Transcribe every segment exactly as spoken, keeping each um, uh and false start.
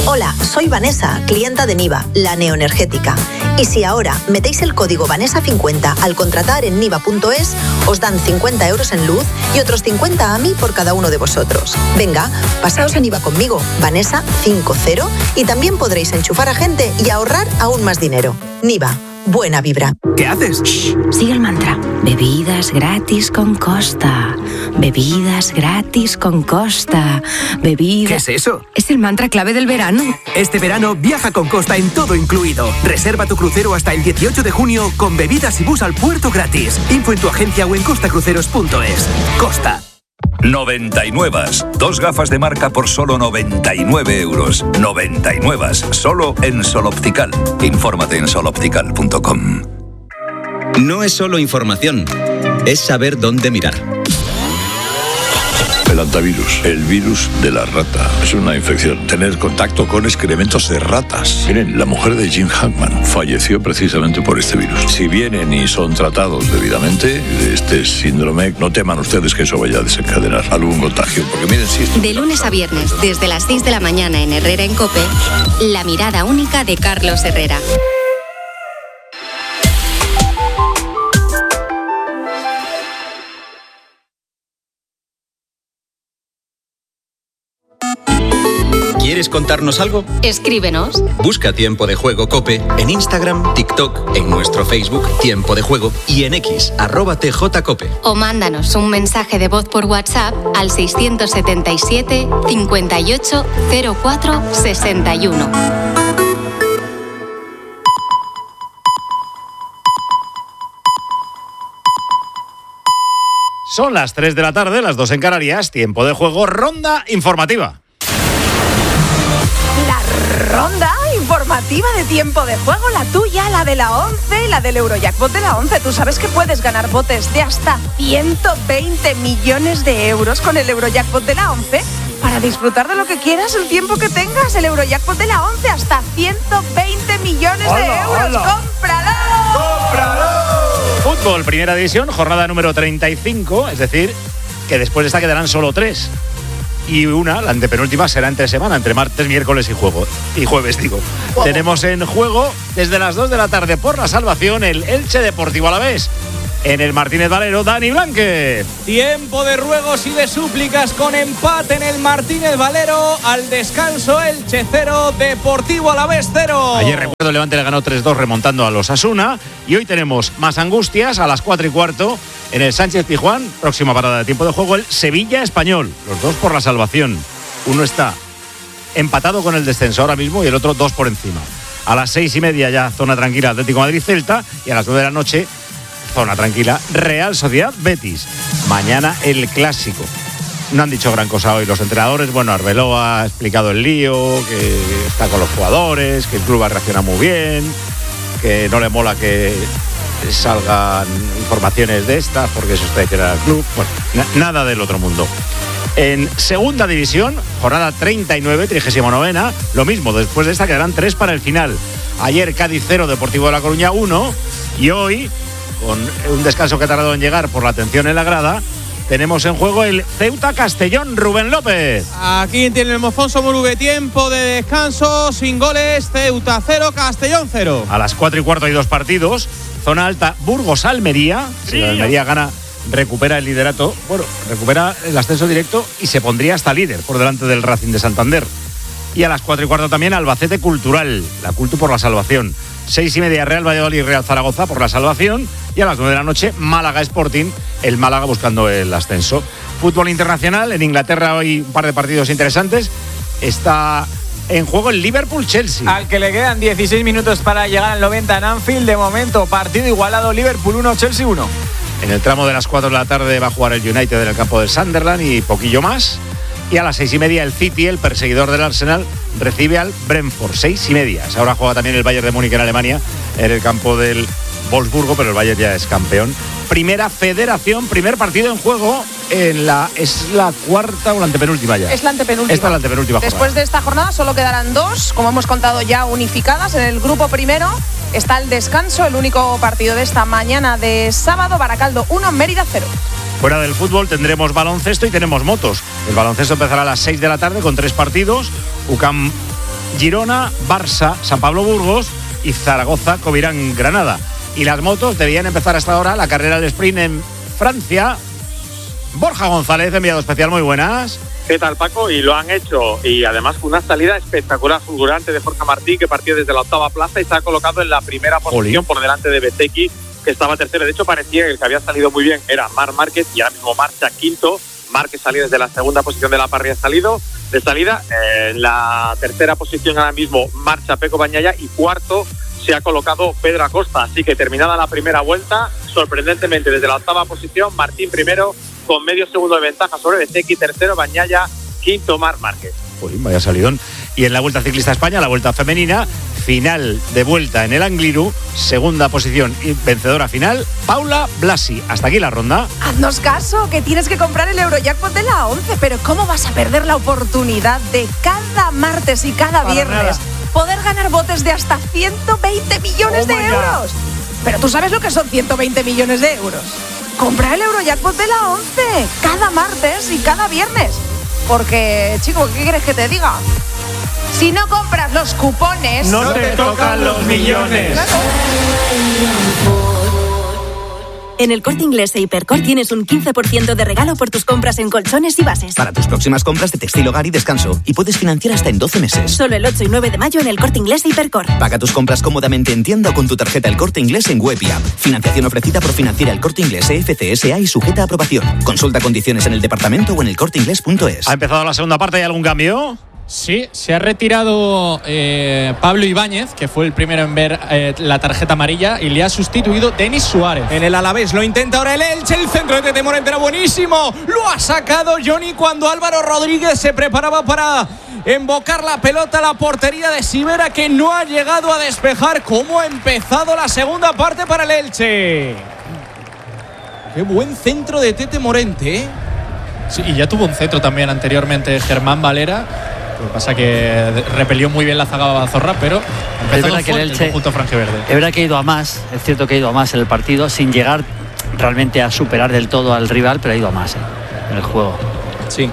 Hola, soy Vanessa, clienta de Niva, la neoenergética. Y si ahora metéis el código Vanessa cincuenta al contratar en niva punto es, os dan cincuenta euros en luz y otros cincuenta a mí por cada uno de vosotros. Venga, pasaos a Niva conmigo, Vanessa cincuenta, y también podréis enchufar a gente y ahorrar aún más dinero. Niva. Buena vibra. ¿Qué haces? Shh, sigue el mantra. Bebidas gratis con Costa. Bebidas gratis con Costa. Bebidas... ¿Qué es eso? Es el mantra clave del verano. Este verano viaja con Costa en todo incluido. Reserva tu crucero hasta el dieciocho de junio con bebidas y bus al puerto gratis. Info en tu agencia o en costacruceros punto es. Costa. noventa y nueve. Dos gafas de marca por solo noventa y nueve euros. noventa y nueve. Solo en Sol Optical. Infórmate en sol optical punto com. No es solo información, es saber dónde mirar. El hantavirus, el virus de la rata. Es una infección. Tener contacto con excrementos de ratas. Miren, la mujer de Jim Hackman falleció precisamente por este virus. Si vienen y son tratados debidamente, este síndrome, no teman ustedes que eso vaya a desencadenar algún contagio. Porque miren, si esto... De lunes a viernes, desde las seis de la mañana en Herrera en COPE, la mirada única de Carlos Herrera. ¿Quieres contarnos algo? Escríbenos. Busca Tiempo de Juego COPE en Instagram, TikTok, en nuestro Facebook Tiempo de Juego y en X, arroba tjcope. O mándanos un mensaje de voz por WhatsApp al seiscientos setenta y siete, cincuenta y ocho, cero cuatro, sesenta y uno. Son las tres de la tarde, las dos en Canarias. Tiempo de Juego, ronda informativa. La ronda informativa de Tiempo de Juego, la tuya, la de la once y la del Eurojackpot de la once. Tú sabes que puedes ganar botes de hasta ciento veinte millones de euros con el Eurojackpot de la once para disfrutar de lo que quieras el tiempo que tengas. El Eurojackpot de la once, hasta ciento veinte millones de euros. ¡Hola! ¡Cómpralo! ¡Cómpralo! Fútbol, primera división, jornada número treinta y cinco, es decir, que después de esta quedarán solo tres. Y una, la antepenúltima, será entre semana, entre martes, miércoles y juego y jueves, digo. Wow. Tenemos en juego, desde las dos de la tarde por la salvación, el Elche Deportivo Alavés. En el Martínez Valero, Dani Blanque. Tiempo de ruegos y de súplicas con empate en el Martínez Valero. Al descanso, Elche cero, Deportivo Alavés cero. Ayer, recuerdo, Levante le ganó tres dos remontando a los Osasuna. Y hoy tenemos más angustias a las cuatro y cuarto en el Sánchez Pizjuán. Próxima parada de Tiempo de Juego, el Sevilla Español. Los dos por la salvación. Uno está empatado con el descenso ahora mismo y el otro dos por encima. A las seis y media ya zona tranquila Atlético Madrid-Celta. Y a las nueve de la noche... zona tranquila, Real Sociedad Betis. Mañana el clásico. No han dicho gran cosa hoy los entrenadores. Bueno, Arbeloa ha explicado el lío, que está con los jugadores, que el club ha reaccionado muy bien, que no le mola que salgan informaciones de estas, porque eso está traicionar al club. Bueno, na- nada del otro mundo. En segunda división, jornada treinta y nueve, trigésima novena, lo mismo, después de esta quedarán tres para el final. Ayer Cádiz cero, Deportivo de La Coruña uno, y hoy, con un descanso que ha tardado en llegar por la atención en la grada, tenemos en juego el Ceuta Castellón. Rubén López. Aquí tiene el Mofonso Murube, tiempo de descanso, sin goles, Ceuta cero, Castellón cero. A las cuatro y cuarto hay dos partidos. Zona alta, Burgos-Almería. Si la Almería gana, recupera el liderato. Bueno, recupera el ascenso directo y se pondría hasta líder por delante del Racing de Santander. Y a las cuatro y cuarto también Albacete Cultural, la Cultu por la salvación. Seis y media Real Valladolid y Real Zaragoza por la salvación. Y a las nueve de la noche Málaga Sporting, el Málaga buscando el ascenso. Fútbol internacional, en Inglaterra hoy un par de partidos interesantes. Está en juego el Liverpool-Chelsea. Al que le quedan dieciséis minutos para llegar al noventa en Anfield. De momento, partido igualado, Liverpool uno, Chelsea uno. En el tramo de las cuatro de la tarde va a jugar el United en el campo del Sunderland y poquillo más. Y a las seis y media el City, el perseguidor del Arsenal, recibe al Brentford. Seis y media. Ahora juega también el Bayern de Múnich en Alemania, en el campo del Wolfsburgo, pero el Bayern ya es campeón. Primera Federación, primer partido en juego en la es la cuarta o la antepenúltima ya. Es la antepenúltima. Esta es la antepenúltima jornada. Después de esta jornada solo quedarán dos, como hemos contado ya, unificadas. En el grupo primero está el descanso, el único partido de esta mañana de sábado, Baracaldo uno, Mérida cero. Fuera del fútbol tendremos baloncesto y tenemos motos. El baloncesto empezará a las seis de la tarde con tres partidos. U C A M Girona, Barça, San Pablo Burgos y Zaragoza, Covirán, Granada. Y las motos debían empezar hasta ahora la carrera del sprint en Francia. Borja González, enviado especial, muy buenas. ¿Qué tal, Paco? Y lo han hecho. Y además fue una salida espectacular, fulgurante de Jorge Martín, que partió desde la octava plaza y se ha colocado en la primera posición Oli. por delante de Bezzecchi, que estaba tercero. De hecho, parecía que el que había salido muy bien era Marc Márquez y ahora mismo marcha quinto. Márquez salió desde la segunda posición de la parrilla salido, de salida. Eh, en la tercera posición ahora mismo marcha Pecco Bagnaia y cuarto se ha colocado Pedro Acosta. Así que terminada la primera vuelta, sorprendentemente desde la octava posición, Martín primero con medio segundo de ventaja sobre Bezzecchi, tercero Bagnaia, quinto Marc Márquez. Uy, vaya salidón. Y en la Vuelta Ciclista España, la Vuelta Femenina, final de vuelta en el Angliru, segunda posición y vencedora final, Paula Blasi. Hasta aquí la ronda. Haznos caso, que tienes que comprar el Eurojackpot de la once, pero ¿cómo vas a perder la oportunidad de cada martes y cada Para viernes nada. poder ganar botes de hasta ciento veinte millones oh de euros? Pero tú sabes lo que son ciento veinte millones de euros. Compra el Eurojackpot de la once cada martes y cada viernes. Porque, chico, ¿qué quieres que te diga? Si no compras los cupones, no te tocan los millones. Claro. En el Corte Inglés e Hipercor tienes un quince por ciento de regalo por tus compras en colchones y bases. Para tus próximas compras de textil, hogar y descanso. Y puedes financiar hasta en doce meses. Solo el ocho y nueve de mayo en el Corte Inglés e Hipercor. Paga tus compras cómodamente en tienda o con tu tarjeta El Corte Inglés en web y app. Financiación ofrecida por Financiera El Corte Inglés E F C S A y sujeta a aprobación. Consulta condiciones en el departamento o en el corte inglés punto es. ¿Ha empezado la segunda parte? ¿Hay algún cambio? Sí, se ha retirado eh, Pablo Ibáñez, que fue el primero en ver eh, la tarjeta amarilla, y le ha sustituido Denis Suárez. En el Alavés lo intenta ahora el Elche, el centro de Tete Morente era buenísimo. Lo ha sacado Johnny cuando Álvaro Rodríguez se preparaba para embocar la pelota a la portería de Sivera, que no ha llegado a despejar. ¿Cómo ha empezado la segunda parte para el Elche? Qué buen centro de Tete Morente, ¿eh? Sí, y ya tuvo un centro también anteriormente Germán Valera. Lo que pasa es que repelió muy bien la zaga Bazorra, pero empezó fuerte el Elche, el conjunto franjiverde. Es verdad que ha ido a más, es cierto que ha ido a más en el partido, sin llegar realmente a superar del todo al rival, pero ha ido a más ¿eh? en el juego. Sí.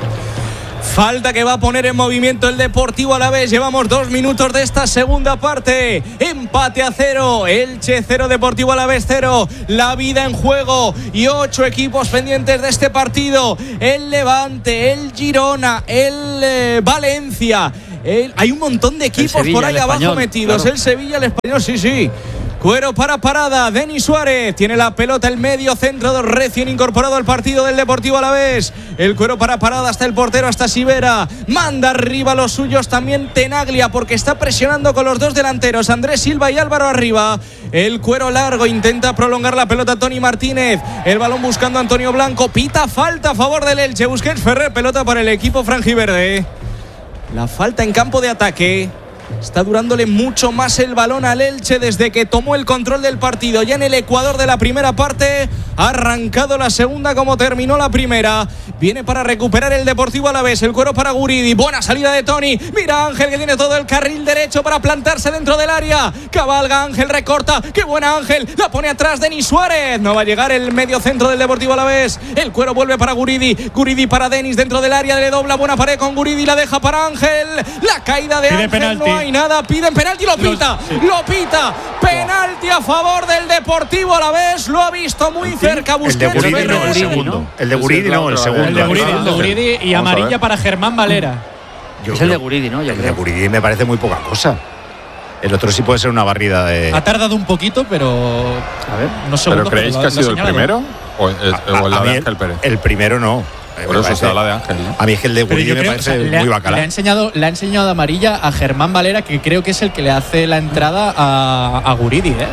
Falta que va a poner en movimiento el Deportivo Alavés. Llevamos dos minutos de esta segunda parte. Empate a cero. Elche cero, Deportivo Alavés cero. La vida en juego y ocho equipos pendientes de este partido. El Levante, el Girona, el eh, Valencia. El, hay un montón de equipos Sevilla, por ahí abajo español, metidos. Claro. El Sevilla, el Español, sí, sí. Cuero para parada, Denis Suárez tiene la pelota, el medio centro recién incorporado al partido del Deportivo Alavés. El cuero para parada hasta el portero, hasta Sivera. Manda arriba a los suyos también Tenaglia, porque está presionando con los dos delanteros, Andrés Silva y Álvaro arriba. El cuero largo, intenta prolongar la pelota Toni Martínez. El balón buscando a Antonio Blanco, pita falta a favor del Elche. Busquets Ferrer, pelota para el equipo franjiverde. La falta en campo de ataque. Está durándole mucho más el balón al Elche desde que tomó el control del partido. Ya en el Ecuador de la primera parte, ha arrancado la segunda como terminó la primera. Viene para recuperar el Deportivo Alavés. El cuero para Guridi. Buena salida de Toni. Mira Ángel, que tiene todo el carril derecho para plantarse dentro del área. Cabalga Ángel, recorta. ¡Qué buena Ángel! La pone atrás Denis Suárez. No va a llegar el medio centro del Deportivo Alavés. El cuero vuelve para Guridi. Guridi para Denis dentro del área. Le dobla buena pared con Guridi. La deja para Ángel. La caída de Pide Ángel. Penalti. No hay nada. Piden penalti. Lo pita. Los, lo pita. Penalti a favor del Deportivo Alavés. Lo ha visto muy cerca. El de Guridi no, el segundo. El de Guridi no, el segundo. El de Guridi, el de Guridi y amarilla para Germán Valera. Yo es el de Guridi, ¿no? Yo el creo. de Guridi me parece muy poca cosa. El otro sí puede ser una barrida de... Ha tardado un poquito, pero... A ver, no ¿Pero creéis que ha sido el primero? ¿O el, o el de Ángel Pérez? El primero no. Por eso se habla de Ángel, ¿no? A mí es que el de Guridi me creo, parece o sea, muy bacala. Le ha, enseñado, le ha enseñado amarilla a Germán Valera, que creo que es el que le hace la entrada a, a Guridi, ¿eh?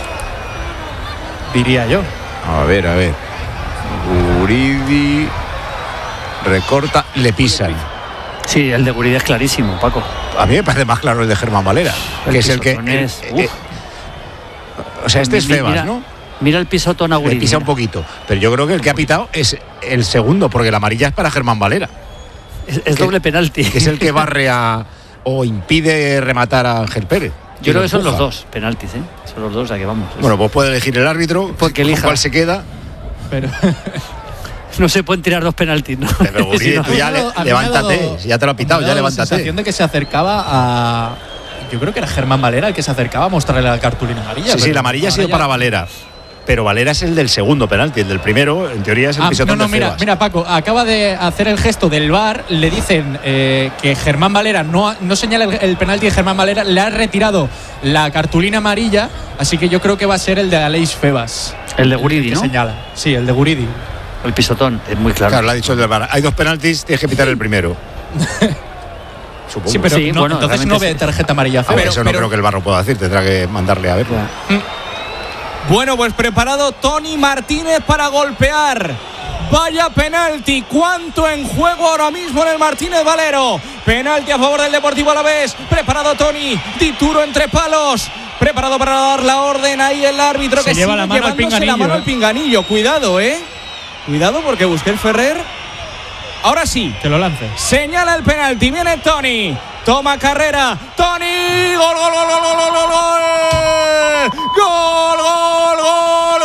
Diría yo. A ver, a ver. Guridi recorta, le pisan. Sí, el de Guridi es clarísimo, Paco. A mí me parece más claro el de Germán Valera, el que es el que... Es, el, eh, o sea, este es Febas, mira, ¿no? Mira el pisotón a Guridi. Le pisa un poquito, pero yo creo que el que ha pitado es el segundo, porque la amarilla es para Germán Valera. Es, es doble penalti. Que es el que barre a, o impide rematar a Ángel Pérez. Yo creo que son los dos penaltis, ¿eh? Son los dos, a que vamos. Bueno, pues puede elegir el árbitro, porque elija cuál se queda. Pero no se pueden tirar dos penaltis, ¿no? Pero Guri, Si no- tú ya le- levántate, ya te lo ha pitado, me ha ya dado La levántate. sensación de que se acercaba a. Yo creo que era Germán Valera el que se acercaba a mostrarle la cartulina amarilla. Sí, sí, pero la amarilla ha sido ahora para ya- Valera. Pero Valera es el del segundo penalti, el del primero, en teoría es el Ah, pisotón no, no, de mira, Febas. mira, Paco, acaba de hacer el gesto del V A R, le dicen eh, que Germán Valera no, ha- no señala el, el penalti de Germán Valera, le ha retirado la cartulina amarilla, así que yo creo que va a ser el de Aleix Febas. El de Guridi, que ¿no? señala. Sí, el de Guridi. El pisotón, es muy claro. Claro, lo ha dicho el del V A R. Hay dos penaltis, tienes que pitar el primero. Supongo. Sí, pero Sí, no, bueno, entonces no realmente ve tarjeta amarilla. A ver, Pero- eso no pero- creo que el Barro pueda decir, tendrá que mandarle a ver. Bueno, pues preparado Tony Martínez para golpear. Vaya penalti, cuánto en juego ahora mismo en el Martínez Valero. Penalti a favor del Deportivo Alavés. Preparado Tony, Dituro entre palos. Preparado para dar la orden ahí el árbitro Se que lleva sigue la mano al llevándose la pinganillo, mano eh. al pinganillo. Cuidado, eh. Cuidado porque Busquets Ferrer. Ahora sí. Que lo lance. Señala el penalti, viene Tony. Toma carrera. Tony. Gol, gol, gol, gol, gol, gol, gol, gol. Gol, gol, gol,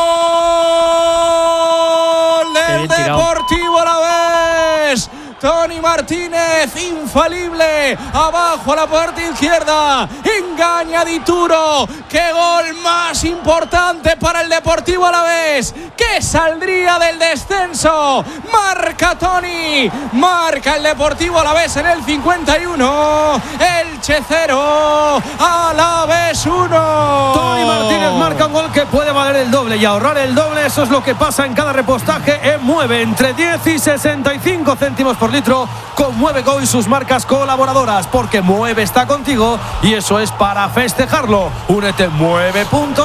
gol. Qué Del bien tirado. Deportivo Alavés. Tony Martínez, infalible, abajo a la parte izquierda, engaña a Dituro. ¡Qué gol más importante para el Deportivo Alavés! ¡Que saldría del descenso! Marca Tony, marca el Deportivo Alavés en el cincuenta y uno, Elche cero, Alavés uno. Tony Martínez marca un gol que puede valer el doble y ahorrar el doble. Eso es lo que pasa en cada repostaje en Mueve, entre diez y sesenta y cinco céntimos por litro, con Mueve Go y sus marcas colaboradoras, porque Mueve está contigo y eso es para festejarlo. Únete mueve punto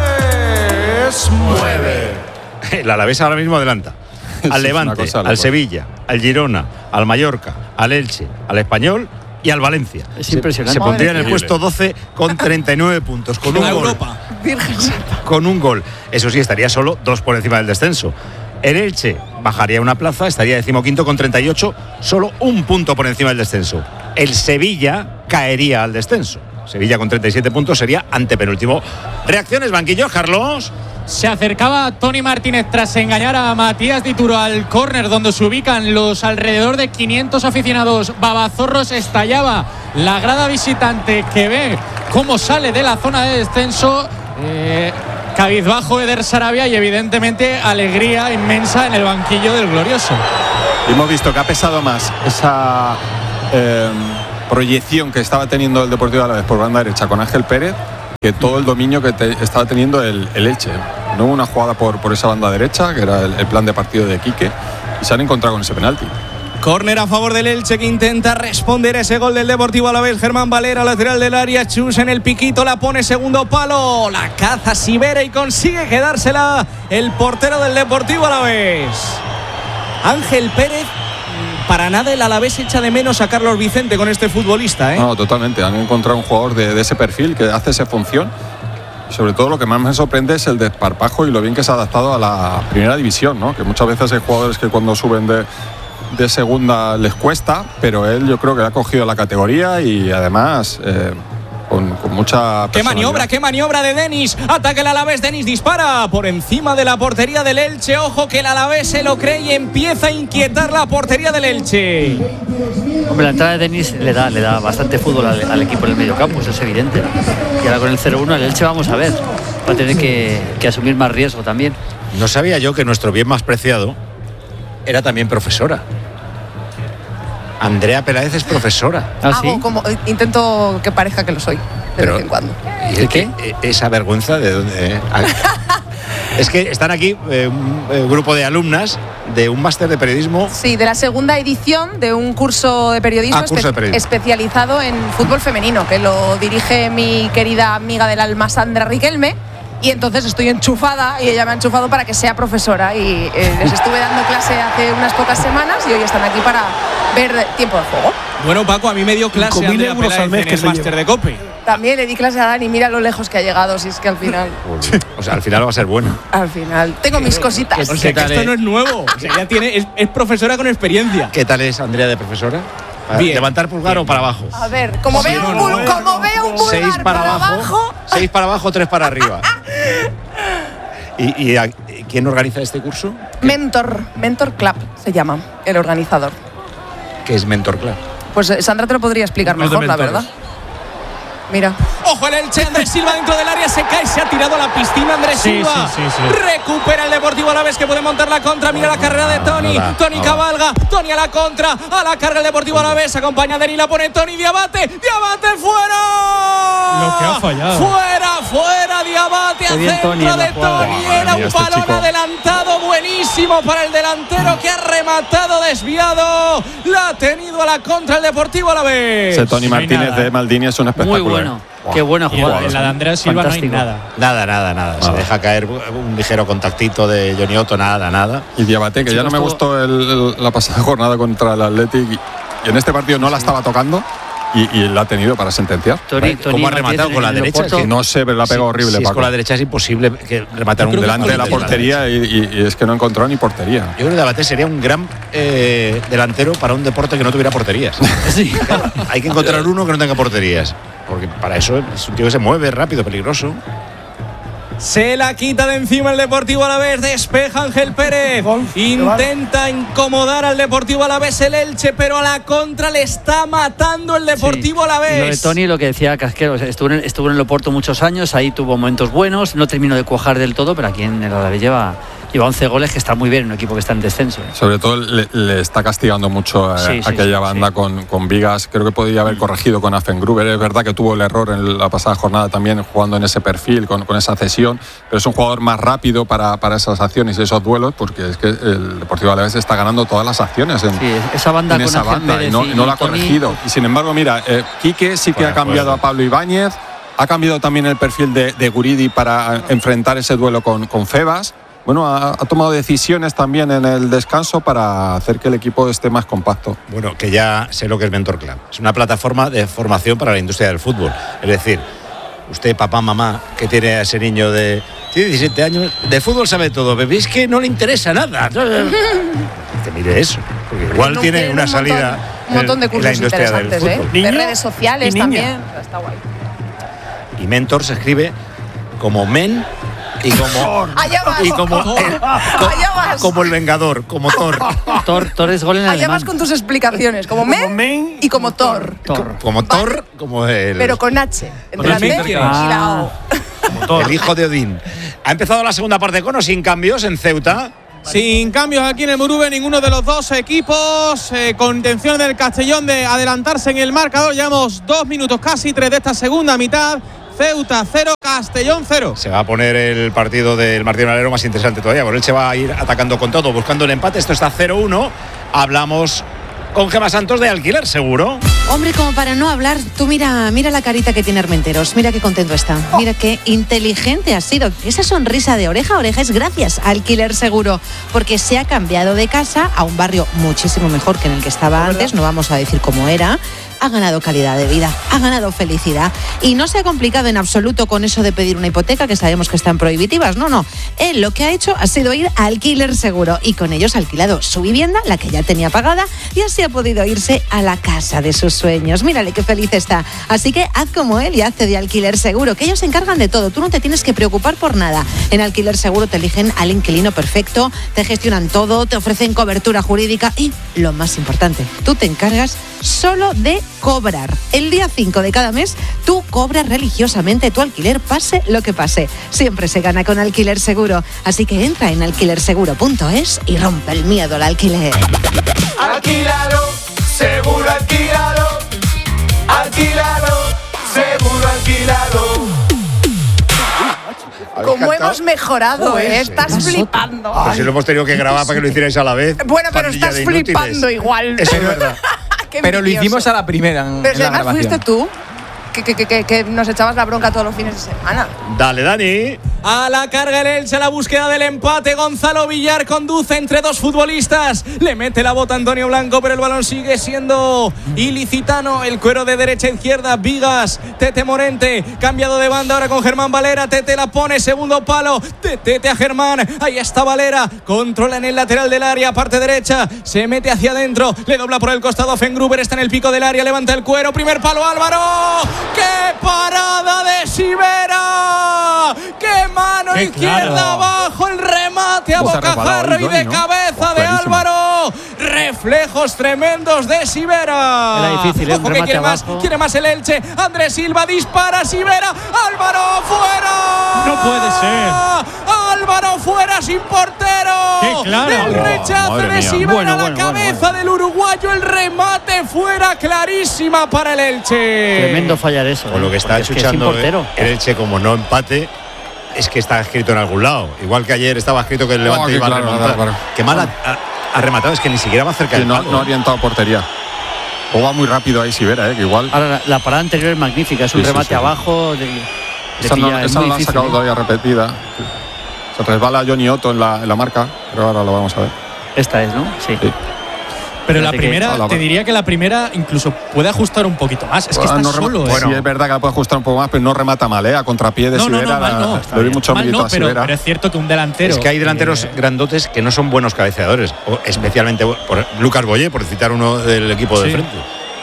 es. Mueve. El Alavés ahora mismo adelanta. Sí, Al es Levante, una cosa al loca. Sevilla, al Girona, al Mallorca, al Elche, al Español y al Valencia. Es Se- impresionante. Se pondría en el Madre puesto doce con treinta y nueve puntos, con un A gol. Europa. Virgen Santa. Con un gol. Eso sí, estaría solo dos por encima del descenso. El Elche bajaría una plaza, estaría decimoquinto con treinta y ocho, solo un punto por encima del descenso. El Sevilla caería al descenso. Sevilla con treinta y siete puntos sería antepenúltimo. Reacciones, banquillo, Carlos. Se acercaba Tony Martínez tras engañar a Matías Dituro al córner donde se ubican los alrededor de quinientos aficionados babazorros. Estallaba la grada visitante que ve cómo sale de la zona de descenso. Eh, cabizbajo Eder Sarabia y evidentemente alegría inmensa en el banquillo del glorioso. Hemos visto que ha pesado más esa eh, proyección que estaba teniendo el Deportivo Alavés por banda derecha con Ángel Pérez que todo el dominio que te, estaba teniendo el, el Elche. No hubo una jugada por, por esa banda derecha, que era el, el plan de partido de Quique, y se han encontrado con ese penalti. Córner a favor del Elche que intenta responder a ese gol del Deportivo Alavés. Germán Valera, lateral del área. Chus en el piquito, la pone segundo palo. La caza Sibera y consigue quedársela el portero del Deportivo Alavés. Ángel Pérez. Para nada el Alavés echa de menos a Carlos Vicente con este futbolista, ¿eh? No, totalmente. Han encontrado un jugador de, de ese perfil que hace esa función. Y sobre todo lo que más me sorprende es el desparpajo y lo bien que se ha adaptado a la primera división, ¿no? Que muchas veces hay jugadores que cuando suben de, de segunda les cuesta, pero él yo creo que ha cogido la categoría y además eh, con, con mucha ¡Qué personalidad. maniobra, qué maniobra de Denis! Ataca el Alavés, Denis dispara por encima de la portería del Elche. Ojo que el Alavés se lo cree y empieza a inquietar la portería del Elche. Hombre, la entrada de Denis le da, le da bastante fútbol al, al equipo en el medio campo, eso es evidente. Y ahora con el cero uno el Elche vamos a ver. Va a tener que, que asumir más riesgo también. No sabía yo que nuestro bien más preciado era también profesora. Andrea Peláez es profesora. Hago como intento que parezca que lo soy de Pero, vez en cuando. ¿Y qué? ¿Esa vergüenza de dónde? eh? Es que están aquí eh, un eh, grupo de alumnas de un máster de periodismo. Sí, de la segunda edición de un curso de periodismo, Ah, curso de espe- periodismo. especializado en fútbol femenino, que lo dirige mi querida amiga del alma Sandra Riquelme. Y entonces estoy enchufada y ella me ha enchufado para que sea profesora. Y eh, les estuve dando clase hace unas pocas semanas y hoy están aquí para ver tiempo de juego. Bueno, Paco, a mí me dio clase cinco mil Andrea euros al Peláez mes en que el se máster lleva. de COPE. También le di clase a Dani, mira lo lejos que ha llegado, si es que al final, O sea, al final va a ser buena. al final, tengo mis cositas. O sea, que esto no es nuevo. O sea, ella tiene, es, es profesora con experiencia. ¿Qué tal es Andrea de profesora? Bien. ¿Levantar pulgar o para abajo? A ver, como Sí, veo no, un, no, bul- como veo un Seis pulgar para, para abajo, abajo, seis para abajo, tres para arriba. ¿Y, y a, quién organiza este curso? Mentor, Mentor Club se llama, el organizador. ¿Qué es Mentor Club? Pues Sandra te lo podría explicar mejor, la verdad. Mira. Ojo el Elche, Andrés Silva dentro del área, se cae, se ha tirado a la piscina Andrés Sí, Silva. sí, sí, sí. Recupera el Deportivo Alavés que puede montar la contra. Mira la carrera de Tony. no da, Tony no cabalga. Tony a la contra. A la carga el Deportivo Alavés. Acompaña a Deni, la pone Tony. Diabate. Diabate fuera. Lo que ha fallado. Fuera, fuera. Diabate a Qué bien centro Tony en la de jugada. Tony. Madre Era mía, un este balón chico. adelantado buenísimo para el delantero que ha rematado desviado. La ha tenido a la contra el Deportivo Alavés. Ese Tony no hay Martínez nada, de Maldini es un espectáculo. Muy bueno. ¿eh? Qué buena Y jugada. en la de Andrés Silva Fantástico. no hay nada. Nada, nada, nada. Se Nada. deja caer un ligero contactito de Johnny Otto, nada, nada. Y Diabate, que ya no me Chicos, gustó el- el- la pasada jornada contra el Athletic. Y, y en este partido no la estaba tocando y, y la ha tenido para sentenciar. Tony, ¿Cómo Tony ha rematado Martínez con la en el derecha? Oporto. Es que No sé, pero la ha pegado Sí, horrible, si es Paco. con la derecha es imposible que rematar un Delante de la delantero portería y, y- y es que no encontró ni portería. Yo creo que Diabate sería un gran eh, delantero para un deporte que no tuviera porterías. Sí. Hay que encontrar uno que no tenga porterías. Porque para eso es un tío que se mueve rápido, peligroso. Se la quita de encima el Deportivo Alavés, despeja Ángel Pérez, intenta incomodar al Deportivo Alavés el Elche, pero a la contra le está matando el Deportivo Sí. Alavés. Lo de Tony, lo que decía Casquero, estuvo en, estuvo en el Oporto muchos años, ahí tuvo momentos buenos, no terminó de cuajar del todo, pero aquí en el Alavés lleva, lleva once goles, que está muy bien en un equipo que está en descenso. ¿eh? Sobre todo le, le está castigando mucho a, Sí, sí, aquella sí, banda sí. Con, con Vigas. Creo que podría haber corregido con Affengruber. Es verdad que tuvo el error en la pasada jornada también jugando en ese perfil, con, con esa cesión, pero es un jugador más rápido para, para esas acciones y esos duelos, porque es que el Deportivo Alavés está ganando todas las acciones en, Sí, esa banda en con esa Ángel banda Pérez y no, y y no la ha Tony- corregido. Y sin embargo, mira, eh, Quique sí que Bueno, ha cambiado bueno. a Pablo Ibáñez, ha cambiado también el perfil de, de Guridi para enfrentar ese duelo con, con Febas. Bueno, ha, ha tomado decisiones también en el descanso para hacer que el equipo esté más compacto. Bueno, que ya sé lo que es Mentor Club. Es una plataforma de formación para la industria del fútbol. Es decir, usted, papá, mamá, que tiene a ese niño de tiene diecisiete años, de fútbol sabe todo, pero es que no le interesa nada. Que mire eso, porque igual No, tiene tiene una un montón- salida Un montón de en- en la cursos industria del interesantes, ¿eh? fútbol. De Niño redes sociales y niña. también. Está guay. Y Mentor se escribe como men y como Allá vas. y como el, Allá vas. como el Vengador, como Thor. Thor, Thor es gol en Allá alemán. vas con tus explicaciones, como Men, Men y como Thor. Thor. Como Thor, como el Pero con H. Entre la el T Thor. y la O. el hijo de Odín. Ha empezado la segunda parte con o sin cambios en Ceuta. Sin cambios aquí en el Murube, ninguno de los dos equipos, eh, con intención del Castellón de adelantarse en el marcador. Llevamos dos minutos casi, tres de esta segunda mitad. Ceuta cero, Castellón cero. Se va a poner el partido del Martín Valero más interesante todavía, porque él se va a ir atacando con todo, buscando el empate. Esto está cero uno. Hablamos con Gemma Santos de Alquiler Seguro. Hombre, como para no hablar, tú mira, mira la carita que tiene Armenteros, mira qué contento está, mira qué inteligente ha sido. Esa sonrisa de oreja a oreja es gracias a Alquiler Seguro, porque se ha cambiado de casa a un barrio muchísimo mejor que en el que estaba antes, no vamos a decir cómo era. Ha ganado calidad de vida, ha ganado felicidad y no se ha complicado en absoluto con eso de pedir una hipoteca, que sabemos que están prohibitivas. No, no. Él lo que ha hecho ha sido ir a Alquiler Seguro y con ellos ha alquilado su vivienda, la que ya tenía pagada, y así ha podido irse a la casa de sus sueños. Mírale qué feliz está. Así que haz como él y hazte de Alquiler Seguro, que ellos se encargan de todo. Tú no te tienes que preocupar por nada. En Alquiler Seguro te eligen al inquilino perfecto, te gestionan todo, te ofrecen cobertura jurídica y, lo más importante, tú te encargas solo de cobrar. El día cinco de cada mes, tú cobras religiosamente tu alquiler, pase lo que pase. Siempre se gana con Alquiler Seguro. Así que entra en alquiler seguro punto es y rompe el miedo al alquiler. Alquilalo, seguro alquilalo. Alquilalo, seguro alquilalo. Como hemos mejorado, ¿eh? Estás flipando. Pues si lo hemos tenido que grabar para que lo hicierais a la vez. Bueno, pero Pandilla estás de inútiles. flipando igual. Eso es verdad. Qué Pero lo envidioso. hicimos a la primera. En, Pero en si la además grabación. fuiste tú, que, que, que, que, que nos echabas la bronca todos los fines de semana. Dale, Dani. A la carga el Elche, a la búsqueda del empate. Gonzalo Villar conduce entre dos futbolistas. Le mete la bota a Antonio Blanco, pero el balón sigue siendo ilicitano. El cuero de derecha a izquierda. Vigas, Tete Morente, cambiado de banda ahora con Germán Valera. Tete la pone, segundo palo. De Tete a Germán. Ahí está Valera. Controla en el lateral del área, parte derecha. Se mete hacia adentro. Le dobla por el costado a Fengruber. Está en el pico del área. Levanta el cuero. Primer palo, Álvaro. ¡Qué parada de Sivera! ¡Qué mano mano Qué izquierda claro. abajo, el remate a Uf, se ha bocajarro resbalado y de Johnny, ¿no? cabeza Uf, de clarísimo. Álvaro. Reflejos tremendos de Sivera. Era difícil, ¿eh? Un Ojo que remate quiere más, abajo. quiere más el Elche. Andrés Silva dispara, Sivera. Álvaro fuera. No puede ser. Álvaro fuera sin portero. Qué claro. El rechace madre de mía. Sivera Bueno, a la bueno, cabeza bueno, del uruguayo. El remate fuera, clarísima para el Elche. Tremendo fallar eso. Con lo que está porque es que es chuchando sin portero. el Elche, como no empate, es que está escrito en algún lado. Igual que ayer estaba escrito que el Levante Oh, que iba claro, a remontar. claro, claro. Qué mal ha, ha- ha rematado, es que ni siquiera va cerca Que del no, palo. no ha orientado portería. O va muy rápido ahí Sivera, ¿eh? Que igual. Ahora, la, la parada anterior es magnífica. Es un Sí, sí, remate sí. abajo. De, de Esa no, pillar, es esa muy no la han difícil, sacado ¿eh? todavía repetida. Se resbala Johnny Otto en la, en la marca, pero ahora lo vamos a ver. Esta es, ¿no? Sí. Sí. Pero la Fíjate que- primera, Hola, te diría que la primera incluso puede ajustar un poquito más. Es que Ah, está no rema- solo. ¿eh? sí, es verdad que la puede ajustar un poco más, pero no remata mal, ¿eh? A contrapié de No, no, Sivera. no, mal la- no. le doy mucho Mal mérito no, a pero, Sivera. pero es cierto que un delantero. Es que hay delanteros eh, grandotes que no son buenos cabeceadores, o especialmente por Lucas Boyé, por citar uno del equipo de Sí. frente.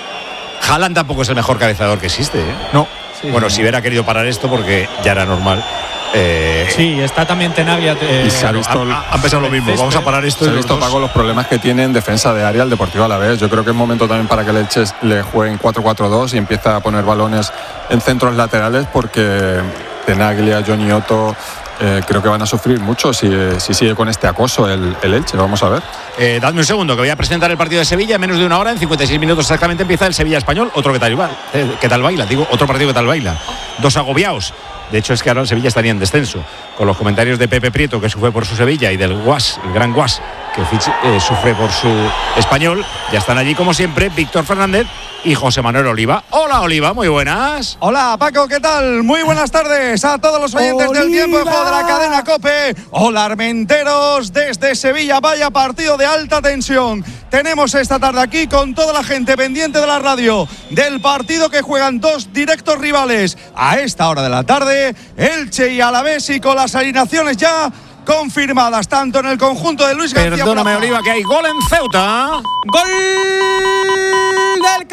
Haaland tampoco es el mejor cabeceador que existe, ¿eh? No. Sí, bueno, sí. si hubiera querido parar esto porque ya era normal. Eh, Sí, está también Tenaglia. eh, Y se ha visto, han, han pensado lo mismo, vamos a parar esto. se ha y los visto dos- Paco los problemas que tiene en defensa de área el Deportivo Alavés. Yo creo que es momento también para que el Elche le juegue en cuatro cuatro dos y empiece a poner balones en centros laterales, porque Tenaglia, Johnny Otto, eh, creo que van a sufrir mucho si, si sigue con este acoso el, el Elche. Vamos a ver. Eh, dadme un segundo, que voy a presentar el partido de Sevilla en menos de una hora. En cincuenta y seis minutos exactamente empieza el Sevilla Español. Otro que tal, eh, que tal baila, digo, otro partido que tal baila. Dos agobiados. De hecho, es que ahora el Sevilla estaría en descenso. Con los comentarios de Pepe Prieto, que sufre por su Sevilla, y del Guas, el gran Guas, que eh, sufre por su Español. Ya están allí, como siempre, Víctor Fernández y José Manuel Oliva. Hola, Oliva, muy buenas. Hola, Paco, ¿qué tal? Muy buenas tardes a todos los oyentes del tiempo de juego de la cadena COPE. Hola, Armenteros, desde Sevilla. Vaya partido de alta tensión tenemos esta tarde aquí, con toda la gente pendiente de la radio del partido que juegan dos directos rivales a esta hora de la tarde, Elche y Alavés, y con las alineaciones ya confirmadas tanto en el conjunto de Luis García Perdóname, Plaza. Oliva, que hay gol en Ceuta. ¡Gol del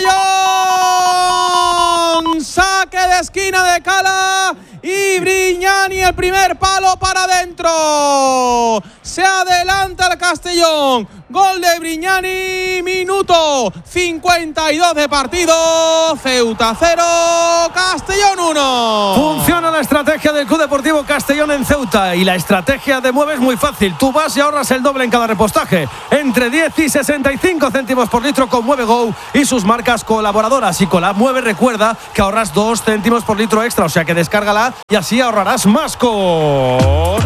Castellón! Saque de esquina de Cala y Brignani, el primer palo para adentro. Se adelanta el Castellón. Gol de Brignani, minuto cincuenta y dos de partido. Ceuta cero, Castellón uno. Funciona la estrategia del Club Deportivo Castellón en Ceuta, y la estrategia de Mueve es muy fácil. Tú vas y ahorras el doble en cada repostaje, entre diez y sesenta y cinco céntimos por litro con Mueve Go y sus marcas colaboradoras. Y con la Mueve recuerda que ahorras dos céntimos por litro extra, o sea que descárgala y así ahorrarás más con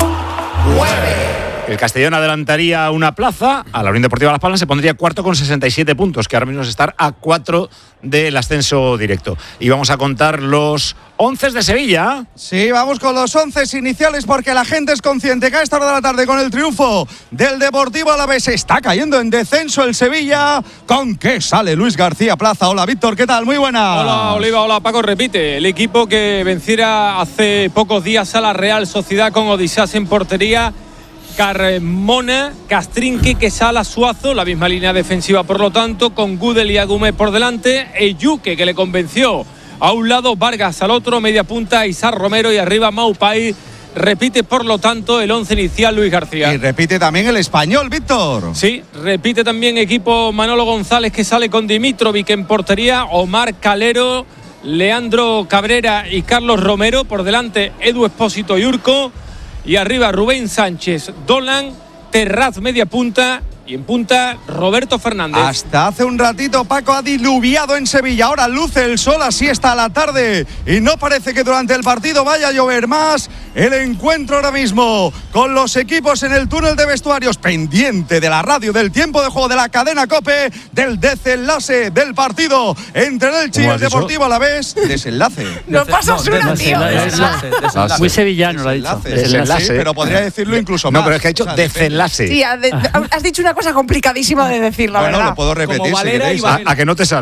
El Castellón adelantaría una plaza a la Unión Deportiva Las Palmas, se pondría cuarto con sesenta y siete puntos, que ahora mismo es estar a cuatro del ascenso directo. Y vamos a contar los once de Sevilla. Sí, vamos con los once iniciales, porque la gente es consciente que a esta hora de la tarde, con el triunfo del Deportivo Alavés, está cayendo en descenso el Sevilla. ¿Con qué sale Luis García Plaza? Hola, Víctor, ¿qué tal? Muy buena. Hola, Oliva, hola, Paco. Repite, el equipo que venciera hace pocos días a la Real Sociedad con Odisás en portería, Carmona, Castrinque, Quesala, Suazo, la misma línea defensiva, por lo tanto, con Gudel y Agumé por delante, Eyuque, que le convenció a un lado, Vargas al otro, media punta, Isar Romero, y arriba Maupay. Repite, por lo tanto, el once inicial Luis García. Y repite también el español, Víctor. Sí, repite también equipo Manolo González, que sale con Dimitrovic en portería, Omar Calero, Leandro Cabrera y Carlos Romero, por delante Edu Espósito y Urco, y arriba Rubén Sánchez, Dolan, Terraz media punta, y en punta Roberto Fernández. Hasta hace un ratito, Paco, ha diluviado en Sevilla. Ahora luce el sol, así está la tarde, y no parece que durante el partido vaya a llover más. El encuentro ahora mismo con los equipos en el túnel de vestuarios, pendiente de la radio del tiempo de juego de la cadena COPE, del desenlace del partido entre el Elche y el Deportivo Alavés. Desenlace. No pasas no, una, tío. Desenlace, desenlace. Muy sevillano lo ha dicho. Desenlace, Desenlace. sí, pero podría decirlo incluso No, más. pero es que ha dicho O sea, desenlace. Sí, has dicho una cosa complicadísima de decir, la Bueno, verdad. lo puedo repetir Como si Valera queréis. y ¿A, a que no te sale?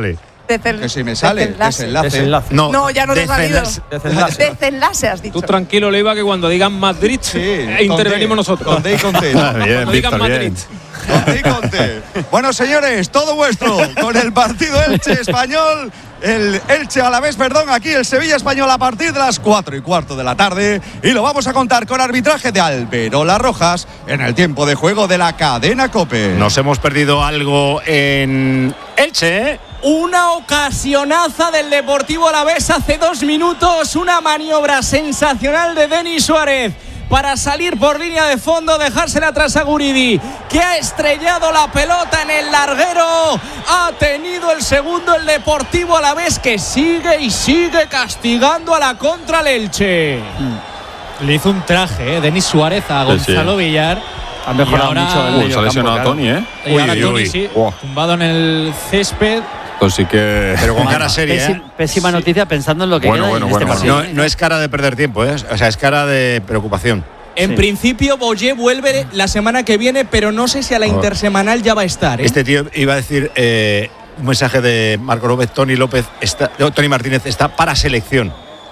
Decel- Que si me sale, desenlace. desenlace. Desenlace. No, No, ya no te has salido. desenlace. Desenlace has dicho. Tú tranquilo, Leiva, que cuando digan Madrid eh, intervenimos nosotros. Con D y con T. Cuando Bien, digan Víctor, Madrid. bien. Con D y con T. Bueno, señores, todo vuestro con el partido Elche-Español. El Elche a la vez, perdón, aquí el Sevilla-Español a partir de las cuatro y cuarto de la tarde. Y lo vamos a contar con arbitraje de Alberola Rojas en el tiempo de juego de la cadena COPE. Nos hemos perdido algo en Elche, ¿eh? Una ocasionaza del Deportivo Alavés hace dos minutos, una maniobra sensacional de Denis Suárez para salir por línea de fondo, dejársela atrás a Guridi, que ha estrellado la pelota en el larguero. Ha tenido el segundo el Deportivo Alavés, que sigue y sigue castigando a la contra el Elche. Le hizo un traje, ¿eh? Denis Suárez a Gonzalo sí. Villar. Ha mejorado ahora, mucho el Uy, medio se ha lesionado campo, a Tony, ¿eh? Y ahora Uy, Toni, uy. sí, Wow. tumbado en el césped. Pues sí que. Pero con cara seria, Pésima, ¿eh? pésima noticia pensando en lo que Bueno, queda bueno, en este bueno, partido. No, no es cara de perder tiempo, ¿eh? O sea, es cara de preocupación. En Sí. principio, Boyer vuelve la semana que viene, pero no sé si a la intersemanal ya va a estar, ¿eh? Este tío iba a decir eh, un mensaje de Marco López, Tony López, está, no, Tony Martínez está para selección.